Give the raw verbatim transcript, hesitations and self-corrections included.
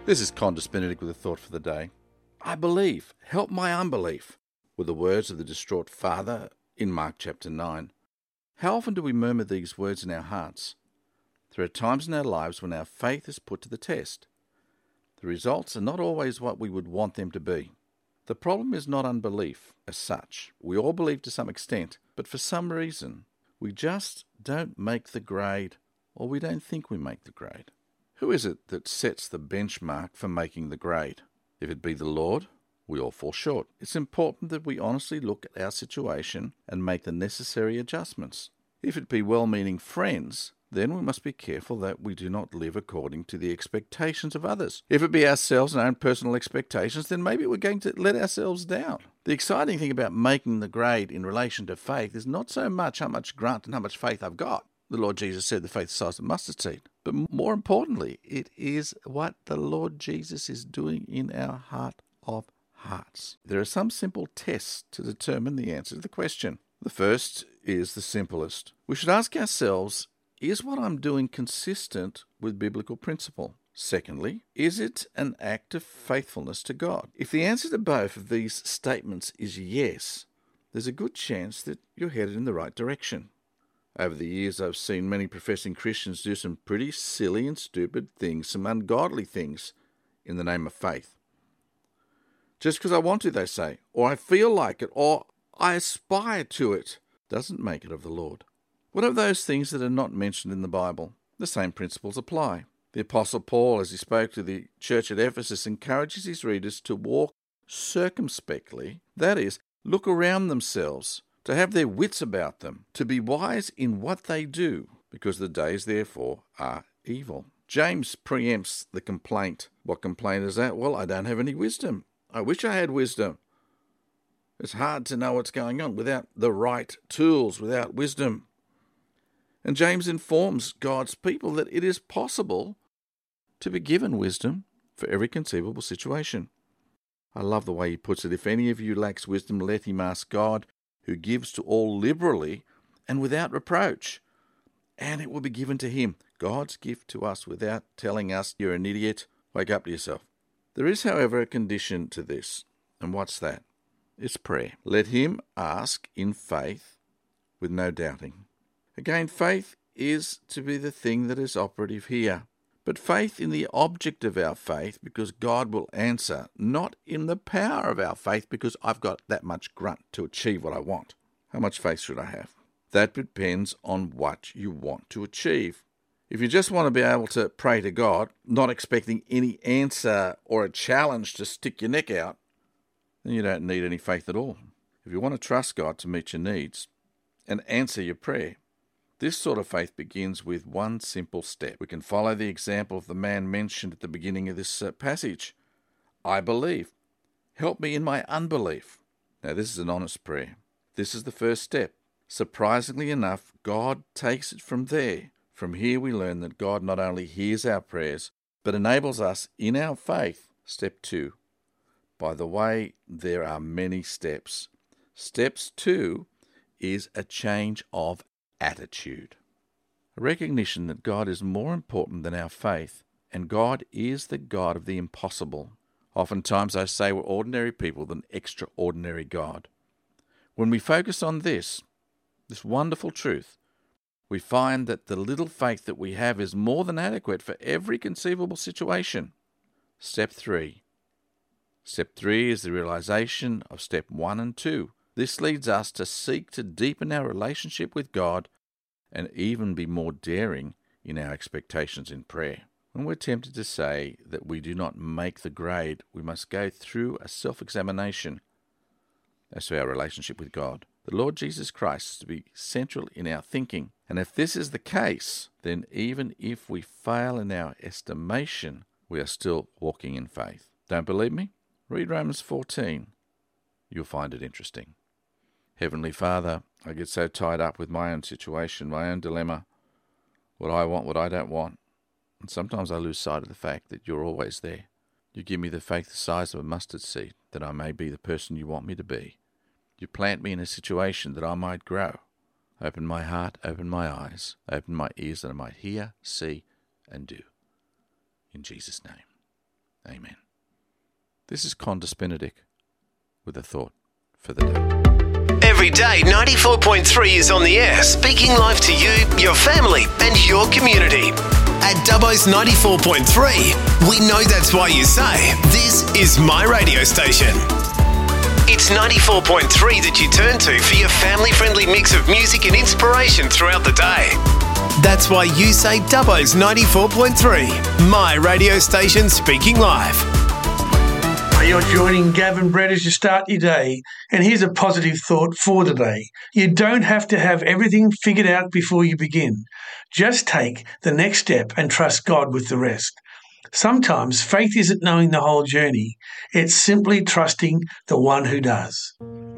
This is Condis Benedict with a thought for the day. I believe, help my unbelief, were the words of the distraught father in Mark chapter nine. How often do we murmur these words in our hearts? There are times in our lives when our faith is put to the test. The results are not always what we would want them to be. The problem is not unbelief as such. We all believe to some extent, but for some reason, we just don't make the grade, or we don't think we make the grade. Who is it that sets the benchmark for making the grade? If it be the Lord, we all fall short. It's important that we honestly look at our situation and make the necessary adjustments. If it be well-meaning friends, then we must be careful that we do not live according to the expectations of others. If it be ourselves and our own personal expectations, then maybe we're going to let ourselves down. The exciting thing about making the grade in relation to faith is not so much how much grunt and how much faith I've got. The Lord Jesus said the faith the size of a mustard seed. But more importantly, it is what the Lord Jesus is doing in our heart of hearts. There are some simple tests to determine the answer to the question. The first is the simplest. We should ask ourselves, is what I'm doing consistent with biblical principle? Secondly, is it an act of faithfulness to God? If the answer to both of these statements is yes, there's a good chance that you're headed in the right direction. Over the years, I've seen many professing Christians do some pretty silly and stupid things, some ungodly things, in the name of faith. Just because I want to, they say, or I feel like it, or I aspire to it, doesn't make it of the Lord. What of those things that are not mentioned in the Bible? The same principles apply. The Apostle Paul, as he spoke to the church at Ephesus, encourages his readers to walk circumspectly, that is, look around themselves, to have their wits about them, to be wise in what they do, because the days, therefore, are evil. James preempts the complaint. What complaint is that? Well, I don't have any wisdom. I wish I had wisdom. It's hard to know what's going on without the right tools, without wisdom. And James informs God's people that it is possible to be given wisdom for every conceivable situation. I love the way he puts it. If any of you lacks wisdom, let him ask God, who gives to all liberally and without reproach, and it will be given to him. God's gift to us without telling us, you're an idiot, wake up to yourself. There is, however, a condition to this, and what's that? It's prayer. Let him ask in faith with no doubting. Again, faith is to be the thing that is operative here, but faith in the object of our faith, because God will answer, not in the power of our faith, because I've got that much grunt to achieve what I want. How much faith should I have? That depends on what you want to achieve. If you just want to be able to pray to God, not expecting any answer or a challenge to stick your neck out, then you don't need any faith at all. If you want to trust God to meet your needs and answer your prayer, this sort of faith begins with one simple step. We can follow the example of the man mentioned at the beginning of this uh, passage. I believe. Help me in my unbelief. Now, this is an honest prayer. This is the first step. Surprisingly enough, God takes it from there. From here we learn that God not only hears our prayers, but enables us in our faith. Step two. By the way, there are many steps. Steps two is a change of attitude. A recognition that God is more important than our faith, and God is the God of the impossible. Oftentimes I say we're ordinary people with an extraordinary God. When we focus on this, this wonderful truth, we find that the little faith that we have is more than adequate for every conceivable situation. Step three. Step three is the realization of step one and two. This leads us to seek to deepen our relationship with God and even be more daring in our expectations in prayer. When we're tempted to say that we do not make the grade, we must go through a self-examination as to our relationship with God. The Lord Jesus Christ is to be central in our thinking. And if this is the case, then even if we fail in our estimation, we are still walking in faith. Don't believe me? Read Romans fourteen. You'll find it interesting. Heavenly Father, I get so tied up with my own situation, my own dilemma, what I want, what I don't want. And sometimes I lose sight of the fact that you're always there. You give me the faith the size of a mustard seed, that I may be the person you want me to be. You plant me in a situation that I might grow. Open my heart, open my eyes, open my ears that I might hear, see, and do. In Jesus' name. Amen. This is Condis Benedict with a thought for the day. Every day, ninety-four point three is on the air, speaking life to you, your family and your community. At Dubbo's ninety-four point three, we know that's why you say, this is my radio station. It's ninety-four point three that you turn to for your family-friendly mix of music and inspiration throughout the day. That's why you say Dubbo's ninety-four point three, my radio station speaking live. You're joining Gavin Brett as you start your day, and here's a positive thought for today. You don't have to have everything figured out before you begin. Just take the next step and trust God with the rest. Sometimes faith isn't knowing the whole journey. It's simply trusting the one who does.